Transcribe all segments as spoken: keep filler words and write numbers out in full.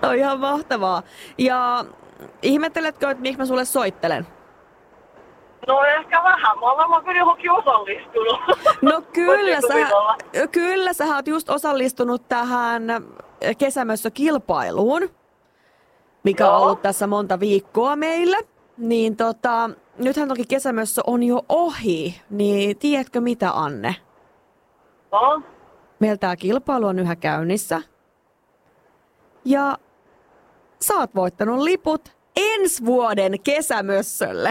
On ihan mahtavaa. Ja ihmetteletkö, että miksi mä sulle soittelen? No ehkä vähän. Mä oon varmaan kyllä johonkin osallistunut. No kyllä, sä, kyllä sä oot just osallistunut tähän kesämössökilpailuun, mikä Joo. on ollut tässä monta viikkoa meillä. Niin tota, nythän toki kesämössö on jo ohi, niin tiedätkö mitä, Anne? No? Meillä tää kilpailu on yhä käynnissä. Ja sä oot voittanut liput ensi vuoden kesämössölle.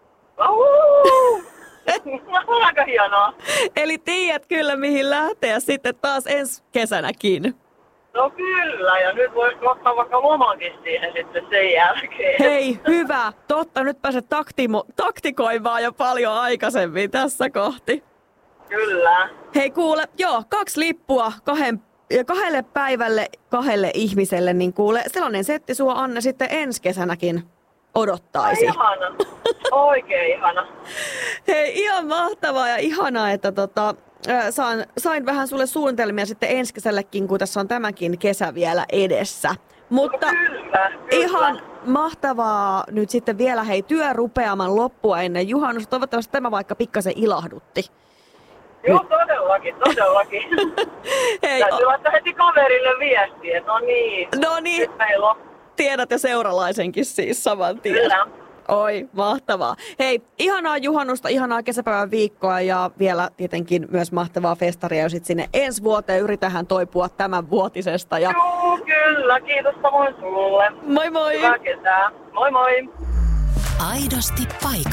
Aika hienoa. Eli tiedät kyllä mihin lähteä sitten taas ensi kesänäkin. No kyllä, ja nyt voisi ottaa vaikka lomankin siihen sitten sen jälkeen. Hei, hyvä. Totta, nyt pääset taktimo- taktikoimaan jo paljon aikaisemmin tässä kohti. Kyllä. Hei kuule, joo, kaksi lippua kahden, kahdelle päivälle kahdelle ihmiselle, niin kuule, sellainen setti sua Anne sitten ensi kesänäkin odottaisi. Ai, ihana. Oikein ihana. Hei, ihan mahtavaa ja ihanaa, että tota, saan, sain vähän sulle suunnitelmia sitten ensi kesällekin, kun tässä on tämäkin kesä vielä edessä. Mutta no kyllä, kyllä. Ihan mahtavaa nyt sitten vielä, hei, työ rupeaman loppua ennen juhannusta. Toivottavasti tämä vaikka pikkasen ilahdutti. Joo, todellakin, todellakin. Hei, täytyy laittaa heti kaverille viestiä, no niin. No niin. Nyt meillä on. Tiedät jo seuralaisenkin siis saman tien. Kyllä. Oi, mahtavaa. Hei, ihanaa juhannusta, ihanaa kesäpäivän viikkoa ja vielä tietenkin myös mahtavaa festaria jo sit sinne ensi vuoteen. Yritähän toipua tämän vuotisesta. Ja... Joo, kyllä. Kiitos samoin sulle. Moi moi. Hyvää kesää. Moi moi. Aidosti paikalla.